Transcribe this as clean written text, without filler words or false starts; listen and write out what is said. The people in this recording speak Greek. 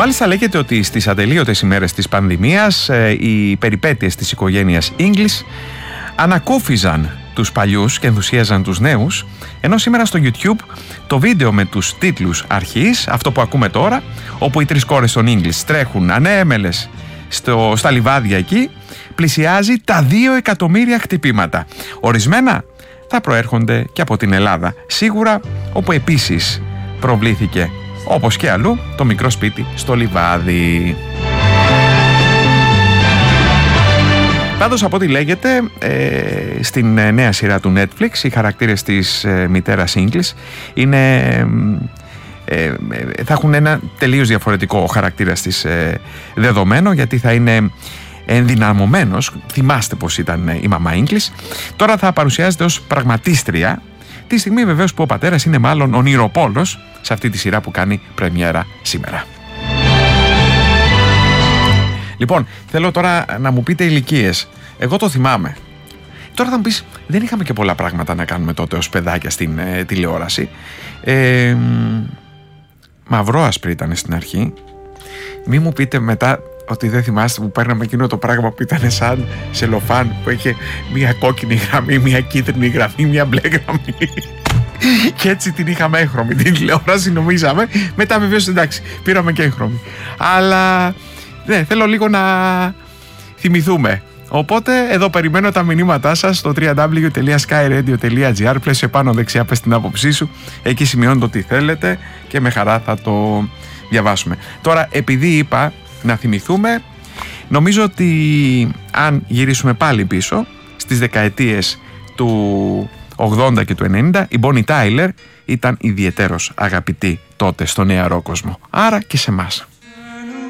Μάλιστα λέγεται ότι στις ατελείωτες ημέρες της πανδημίας οι περιπέτειες της οικογένειας English ανακούφιζαν τους παλιούς και ενθουσίαζαν τους νέους, ενώ σήμερα στο YouTube το βίντεο με τους τίτλους αρχής, αυτό που ακούμε τώρα, όπου οι τρεις κόρες των English τρέχουν ανέμελες στα λιβάδια εκεί, πλησιάζει τα 2 εκατομμύρια χτυπήματα. Ορισμένα θα προέρχονται και από την Ελλάδα, σίγουρα, όπου επίσης προβλήθηκε, όπως και αλλού, το μικρό σπίτι στο λιβάδι. Πάντως, από ό,τι λέγεται, στην νέα σειρά του Netflix, οι χαρακτήρες της μητέρας English θα έχουν ένα τελείως διαφορετικό χαρακτήρα της δεδομένο, γιατί θα είναι ενδυναμωμένος. Θυμάστε πως ήταν η μαμά English. Τώρα θα παρουσιάζεται ως πραγματίστρια, τη στιγμή βεβαίως που ο πατέρας είναι μάλλον ονειροπόλος σε αυτή τη σειρά που κάνει πρεμιέρα σήμερα. Λοιπόν, θέλω τώρα να μου πείτε ηλικίες. Εγώ το θυμάμαι. Τώρα θα μου πεις, δεν είχαμε και πολλά πράγματα να κάνουμε τότε ως παιδάκια στην τηλεόραση. Μαυρόασπρη ήταν στην αρχή. Μη μου πείτε μετά ότι δεν θυμάστε που παίρναμε εκείνο το πράγμα που ήταν σαν σελοφάν, που είχε μια κόκκινη γραμμή, μια κίτρινη γραμμή, μια μπλε γραμμή. Και έτσι την είχαμε έγχρωμη την τηλεόραση, νομίζαμε. Μετά βεβαίως εντάξει, πήραμε και έγχρωμη. Αλλά ναι, θέλω λίγο να θυμηθούμε. Οπότε εδώ περιμένω τα μηνύματά σας στο www.skyradio.gr. Πλέον πάνω δεξιά πες την άποψή σου. Εκεί σημειώνετε ό,τι θέλετε και με χαρά θα το διαβάσουμε. Τώρα, επειδή είπα να θυμηθούμε, νομίζω ότι αν γυρίσουμε πάλι πίσω στις δεκαετίες του 80 και του 90, η Bonnie Tyler ήταν ιδιαιτέρως αγαπητή τότε στο νεαρό κόσμο. Άρα και σε εμάς.